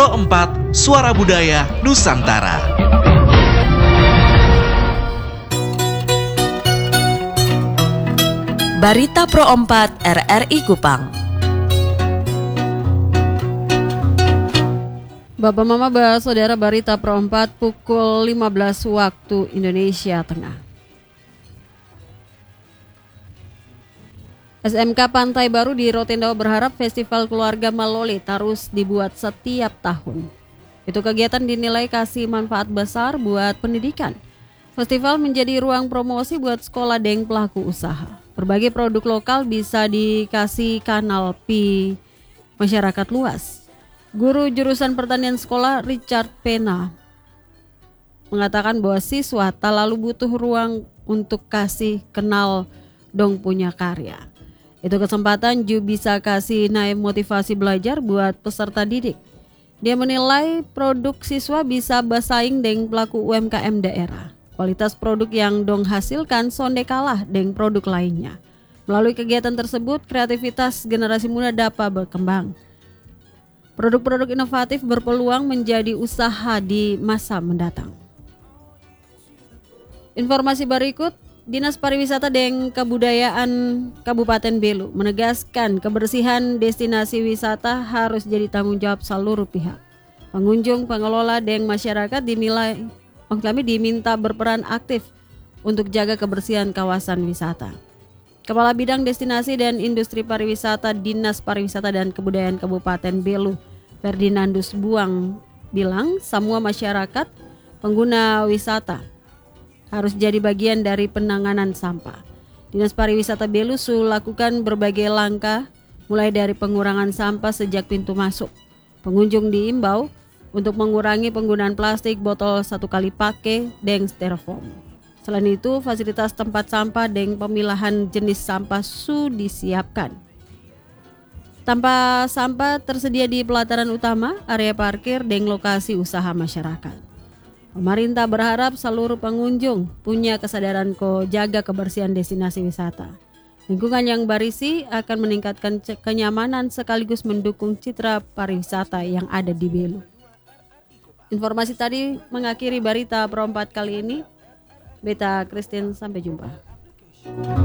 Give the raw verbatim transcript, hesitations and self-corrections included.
Pro empat, Suara Budaya Nusantara. Barita Pro empat R R I Kupang. Bapak Mama Bah, Saudara, Barita Pro empat pukul lima belas waktu Indonesia Tengah. S M K Pantai Baru di Rotendao berharap Festival Keluarga Malole terus dibuat setiap tahun. Itu kegiatan dinilai kasih manfaat besar buat pendidikan. Festival menjadi ruang promosi buat sekolah dan pelaku usaha. Berbagai produk lokal bisa dikasih kanal P masyarakat luas. Guru jurusan pertanian sekolah Richard Pena mengatakan bahwa siswa tak lalu butuh ruang untuk kasih kenal dong punya karya. Itu kesempatan Ju bisa kasih naik motivasi belajar buat peserta didik. Dia menilai produk siswa bisa bersaing dengan pelaku U M K M daerah. Kualitas produk yang dong hasilkan sonde kalah dengan produk lainnya. Melalui kegiatan tersebut, kreativitas generasi muda dapat berkembang. Produk-produk inovatif berpeluang menjadi usaha di masa mendatang. Informasi berikut, Dinas Pariwisata dan Kebudayaan Kabupaten Belu menegaskan kebersihan destinasi wisata harus jadi tanggung jawab seluruh pihak. Pengunjung, pengelola, dan masyarakat dinilai, oh, kami diminta berperan aktif untuk jaga kebersihan kawasan wisata. Kepala Bidang Destinasi dan Industri Pariwisata Dinas Pariwisata dan Kebudayaan Kabupaten Belu, Ferdinandus Buang, bilang semua masyarakat pengguna wisata harus jadi bagian dari penanganan sampah. Dinas Pariwisata Belu lakukan berbagai langkah, mulai dari pengurangan sampah sejak pintu masuk. Pengunjung diimbau untuk mengurangi penggunaan plastik, botol satu kali pakai, dan styrofoam. Selain itu, fasilitas tempat sampah dan pemilahan jenis sampah sudah disiapkan. Tempat sampah tersedia di pelataran utama, area parkir, dan lokasi usaha masyarakat. Pemerintah berharap seluruh pengunjung punya kesadaran ko jaga kebersihan destinasi wisata. Lingkungan yang berisi akan meningkatkan kenyamanan sekaligus mendukung citra pariwisata yang ada di Belu. Informasi tadi mengakhiri Barita Pro empat kali ini. Beta Christine, sampai jumpa.